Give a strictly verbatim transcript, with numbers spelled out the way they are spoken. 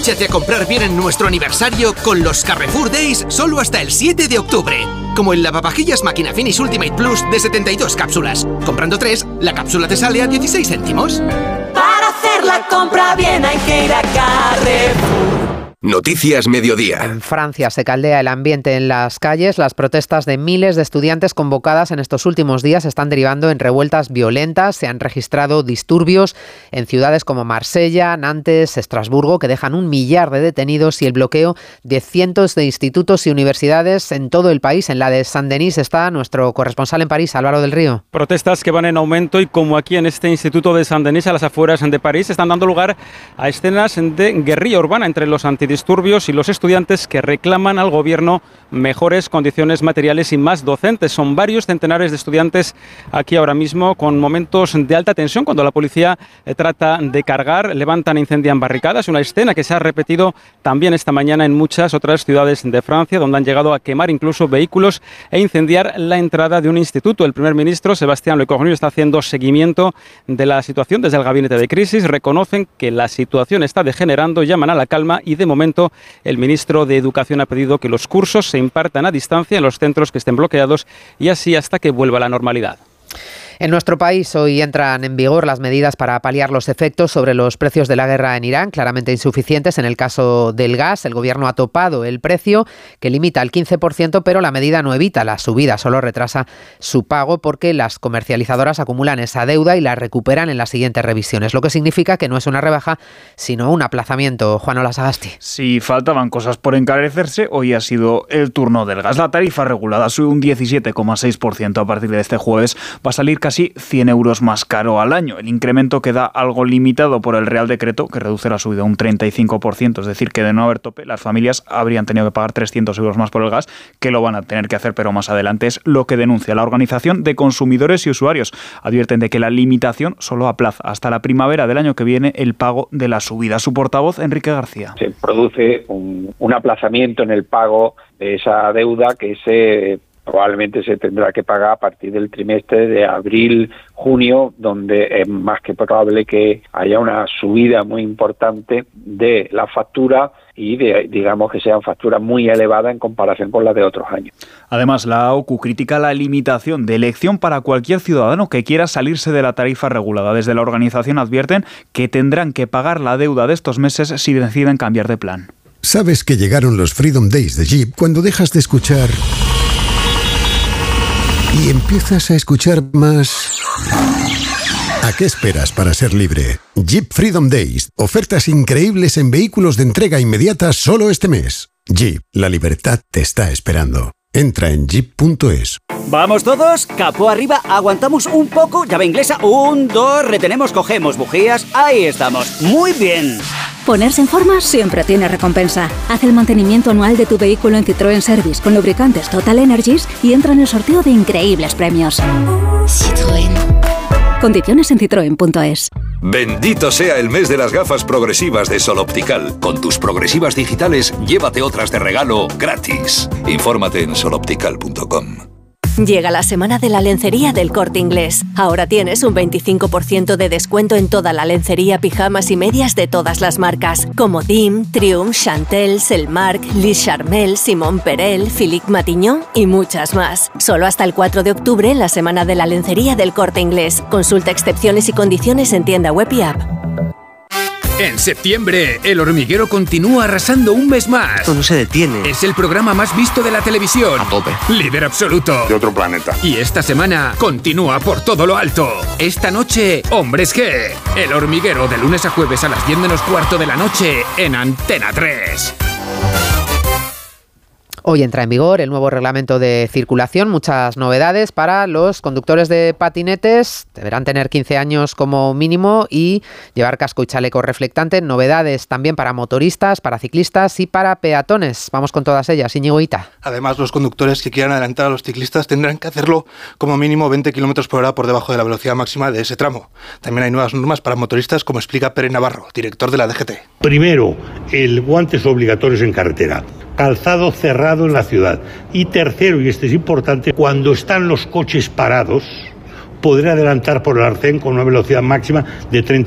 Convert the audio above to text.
Échate a comprar bien en nuestro aniversario con los Carrefour Days solo hasta el siete de octubre. Como el lavavajillas Máquina Finish Ultimate Plus de setenta y dos cápsulas. Comprando tres, la cápsula te sale a dieciséis céntimos. Para hacer la compra bien hay que ir a Carrefour. Noticias Mediodía. En Francia se caldea el ambiente en las calles. Las protestas de miles de estudiantes convocadas en estos últimos días están derivando en revueltas violentas. Se han registrado disturbios en ciudades como Marsella, Nantes, Estrasburgo, que dejan un millar de detenidos y el bloqueo de cientos de institutos y universidades en todo el país. En la de Saint-Denis está nuestro corresponsal en París, Álvaro del Río. Protestas que van en aumento y como aquí en este instituto de Saint-Denis, a las afueras de París, están dando lugar a escenas de guerrilla urbana entre los antidisturbios disturbios y los estudiantes que reclaman al gobierno mejores condiciones materiales y más docentes. Son varios centenares de estudiantes aquí ahora mismo con momentos de alta tensión cuando la policía eh, trata de cargar, levantan e incendian barricadas, una escena que se ha repetido también esta mañana en muchas otras ciudades de Francia, donde han llegado a quemar incluso vehículos e incendiar la entrada de un instituto. El primer ministro, Sébastien Lecornu, está haciendo seguimiento de la situación desde el gabinete de crisis. Reconocen que la situación está degenerando, llaman a la calma y de momento el ministro de Educación ha pedido que los cursos se impartan a distancia en los centros que estén bloqueados y así hasta que vuelva la normalidad. En nuestro país hoy entran en vigor las medidas para paliar los efectos sobre los precios de la guerra en Irán, claramente insuficientes. En el caso del gas, el gobierno ha topado el precio, que limita al quince por ciento, pero la medida no evita la subida, solo retrasa su pago porque las comercializadoras acumulan esa deuda y la recuperan en las siguientes revisiones, lo que significa que no es una rebaja, sino un aplazamiento. Juan Ola Sagasti. Si faltaban cosas por encarecerse, hoy ha sido el turno del gas. La tarifa regulada sube un diecisiete coma seis por ciento a partir de este jueves. Va a salir casi cien euros más caro al año. El incremento queda algo limitado por el Real Decreto, que reduce la subida un treinta y cinco por ciento. Es decir, que de no haber tope, las familias habrían tenido que pagar trescientos euros más por el gas, que lo van a tener que hacer, pero más adelante. Es lo que denuncia la Organización de Consumidores y Usuarios. Advierten de que la limitación solo aplaza hasta la primavera del año que viene el pago de la subida. Su portavoz, Enrique García. Se produce un, un aplazamiento en el pago de esa deuda que se... probablemente se tendrá que pagar a partir del trimestre de abril, junio, donde es más que probable que haya una subida muy importante de la factura y de, digamos que sean facturas muy elevadas en comparación con las de otros años. Además, la O C U critica la limitación de elección para cualquier ciudadano que quiera salirse de la tarifa regulada. Desde la organización advierten que tendrán que pagar la deuda de estos meses si deciden cambiar de plan. Sabes que llegaron los Freedom Days de Jeep cuando dejas de escuchar... y empiezas a escuchar más... ¿A qué esperas para ser libre? Jeep Freedom Days. Ofertas increíbles en vehículos de entrega inmediata solo este mes. Jeep, la libertad te está esperando. Entra en jeep punto es. ¿Vamos todos? Capó arriba, aguantamos un poco, llave inglesa, un, dos, retenemos, cogemos bujías, ahí estamos. Muy bien. Ponerse en forma siempre tiene recompensa. Haz el mantenimiento anual de tu vehículo en Citroën Service con lubricantes Total Energies y entra en el sorteo de increíbles premios. Citroën. Condiciones en citroen punto es. Bendito sea el mes de las gafas progresivas de Sol Optical. Con tus progresivas digitales, llévate otras de regalo gratis. Infórmate en sol optical punto com. Llega la semana de la lencería del Corte Inglés. Ahora tienes un veinticinco por ciento de descuento en toda la lencería, pijamas y medias de todas las marcas, como D I M, Triumph, Chantel, Selmark, Lis Charmel, Simon Perel, Philippe Matignon y muchas más. Solo hasta el cuatro de octubre en la semana de la lencería del Corte Inglés. Consulta excepciones y condiciones en tienda web y app. En septiembre, El Hormiguero continúa arrasando un mes más. Esto no se detiene. Es el programa más visto de la televisión. A tope. Líder absoluto. De otro planeta. Y esta semana continúa por todo lo alto. Esta noche, Hombres G. El Hormiguero, de lunes a jueves a las diez menos cuarto de la noche en Antena tres. Hoy entra en vigor el nuevo reglamento de circulación, muchas novedades para los conductores de patinetes. Deberán tener quince años como mínimo y llevar casco y chaleco reflectante. Novedades también para motoristas, para ciclistas y para peatones. Vamos con todas ellas. Íñigo Hita. Además, los conductores que quieran adelantar a los ciclistas tendrán que hacerlo como mínimo veinte kilómetros por hora por debajo de la velocidad máxima de ese tramo. También hay nuevas normas para motoristas, como explica Pere Navarro, director de la D G T. Primero, el guantes obligatorios en carretera. Calzado cerrado en la ciudad. Y tercero, y este es importante, cuando están los coches parados, podrá adelantar por el arcén con una velocidad máxima de treinta